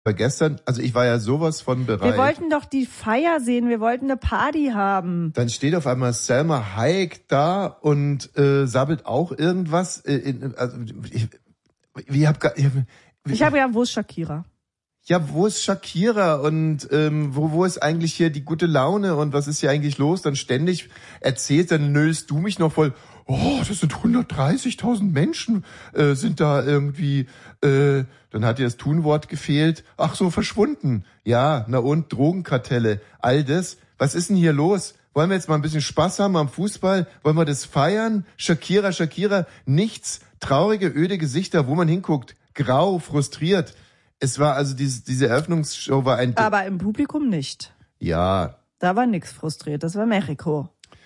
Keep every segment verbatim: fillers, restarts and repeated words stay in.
gestern, also ich war ja sowas von bereit. Wir wollten doch die Feier sehen, wir wollten eine Party haben. Dann steht auf einmal Salma Hayek da und äh, sabbelt auch irgendwas. Äh, in, also ich, ich hab gar, ich, ich habe ja, wo ist Shakira? Ja, wo ist Shakira und ähm, wo wo ist eigentlich hier die gute Laune und was ist hier eigentlich los? Dann ständig erzählt, dann nöllst du mich noch voll. Oh, das sind hundertdreißigtausend Menschen äh, sind da irgendwie. Äh, dann hat dir das Tunwort gefehlt. Ach so, verschwunden. Ja, na und Drogenkartelle, all das. Was ist denn hier los? Wollen wir jetzt mal ein bisschen Spaß haben am Fußball? Wollen wir das feiern? Shakira, Shakira, nichts. Traurige, öde Gesichter, wo man hinguckt. Grau, frustriert. Es war also diese, diese Eröffnungsshow war ein... Aber im Publikum nicht. Ja. Da war nix frustriert, das war Mexiko.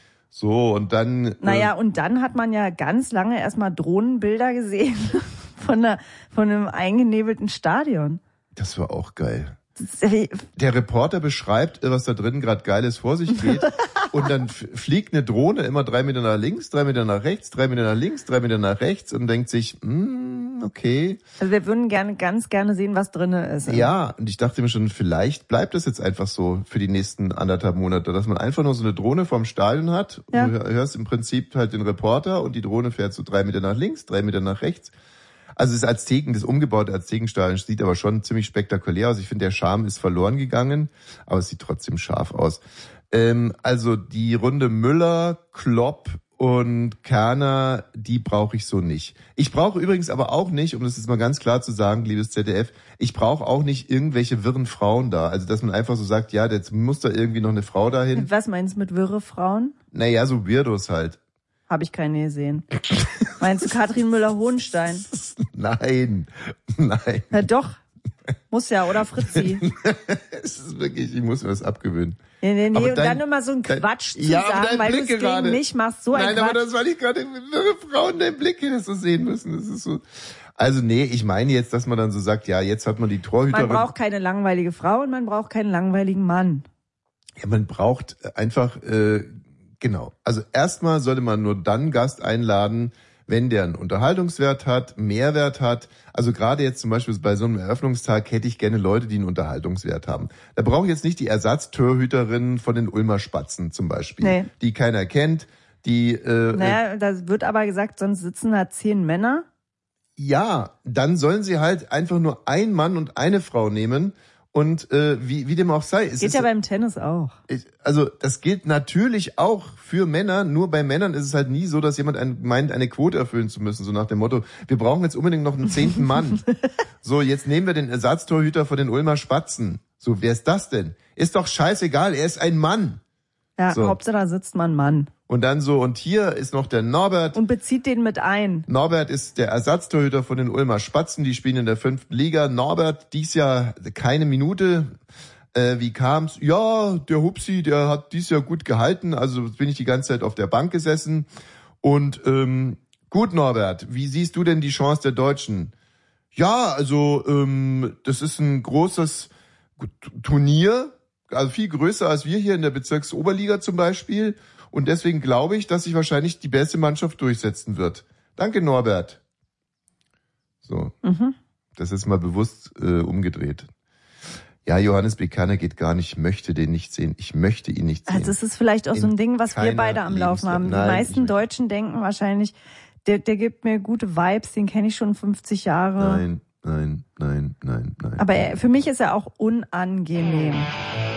So, und dann... Naja, äh, und dann hat man ja ganz lange erstmal Drohnenbilder gesehen von, einer, von einem eingenebelten Stadion. Das war auch geil. Der Reporter beschreibt, was da drin gerade Geiles vor sich geht. Und dann fliegt eine Drohne immer drei Meter nach links, drei Meter nach rechts, drei Meter nach links, drei Meter nach rechts und denkt sich, mm, okay. Also wir würden gerne, ganz gerne sehen, was drinne ist. Ja, und ich dachte mir schon, vielleicht bleibt das jetzt einfach so für die nächsten anderthalb Monate, dass man einfach nur so eine Drohne vorm Stadion hat. Ja. Du hörst im Prinzip halt den Reporter und die Drohne fährt so drei Meter nach links, drei Meter nach rechts. Also das Azteken, das umgebaute Aztekenstadion sieht aber schon ziemlich spektakulär aus. Ich finde, der Charme ist verloren gegangen, aber es sieht trotzdem scharf aus. Ähm, also die Runde Müller, Klopp und Kerner, die brauche ich so nicht. Ich brauche übrigens aber auch nicht, um das jetzt mal ganz klar zu sagen, liebes Z D F, ich brauche auch nicht irgendwelche wirren Frauen da. Also dass man einfach so sagt, ja, jetzt muss da irgendwie noch eine Frau dahin. Was meinst du mit wirre Frauen? Naja, so Weirdos halt. Habe ich keine gesehen. Meinst du Katrin Müller-Hohenstein? Nein, nein. Ja doch, muss ja, oder Fritzi. Es ist wirklich, ich muss mir das abgewöhnen. Nee, nee, nee, aber und dein, dann immer so einen Quatsch dein, zu ja, sagen, weil du es gegen mich machst, so ein Nein, Quatsch. aber das, weil ich gerade wirre Frauen dein Blick das so sehen müssen. Das ist so. Also nee, ich meine jetzt, dass man dann so sagt, ja, jetzt hat man die Torhüterin. Man braucht keine langweilige Frau und man braucht keinen langweiligen Mann. Ja, man braucht einfach, äh, genau. Also erstmal sollte man nur dann Gast einladen, wenn der einen Unterhaltungswert hat, Mehrwert hat. Also gerade jetzt zum Beispiel bei so einem Eröffnungstag hätte ich gerne Leute, die einen Unterhaltungswert haben. Da brauche ich jetzt nicht die Ersatztorhüterin von den Ulmer Spatzen zum Beispiel, nee. Die keiner kennt, die... Äh, naja, da wird aber gesagt, sonst sitzen da zehn Männer. Ja, dann sollen sie halt einfach nur ein Mann und eine Frau nehmen. Und äh, wie, wie dem auch sei. Es geht ist, ja beim Tennis auch. Ich, also das gilt natürlich auch für Männer, nur bei Männern ist es halt nie so, dass jemand ein, meint, eine Quote erfüllen zu müssen, so nach dem Motto, wir brauchen jetzt unbedingt noch einen zehnten Mann. So, jetzt nehmen wir den Ersatztorhüter von den Ulmer Spatzen. So, wer ist das denn? Ist doch scheißegal, er ist ein Mann. Ja, so. Hauptsache da sitzt man Mann. Und dann so, und hier ist noch der Norbert. Und bezieht den mit ein. Norbert ist der Ersatztorhüter von den Ulmer Spatzen, die spielen in der fünften Liga. Norbert, dies Jahr keine Minute. Äh, wie kam's? Ja, der Hupsi, der hat dies Jahr gut gehalten, also bin ich die ganze Zeit auf der Bank gesessen. Und ähm, gut, Norbert, wie siehst du denn die Chance der Deutschen? Ja, also ähm, das ist ein großes Turnier, also viel größer als wir hier in der Bezirksoberliga zum Beispiel. Und deswegen glaube ich, dass sich wahrscheinlich die beste Mannschaft durchsetzen wird. Danke, Norbert. So, mhm. Das ist mal bewusst äh, umgedreht. Ja, Johannes B. Kerner geht gar nicht, ich möchte den nicht sehen. Ich möchte ihn nicht sehen. Also das ist vielleicht auch In so ein Ding, was wir beide am Laufen haben. Nein, die meisten Deutschen denken wahrscheinlich, der, der gibt mir gute Vibes, den kenne ich schon fünfzig Jahre. Nein, nein, nein, nein, nein. Aber er, für mich ist er auch unangenehm.